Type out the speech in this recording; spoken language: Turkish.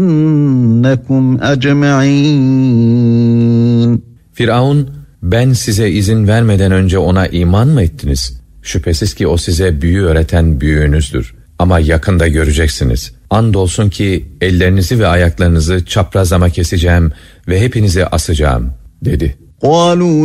أَجْمَعِينَ. Firavun, ben size izin vermeden önce ona iman mı ettiniz? Şüphesiz ki o size büyü öğreten büyüğünüzdür. Ama yakında göreceksiniz. Andolsun ki ellerinizi ve ayaklarınızı çaprazlama keseceğim ve hepinizi asacağım, dedi.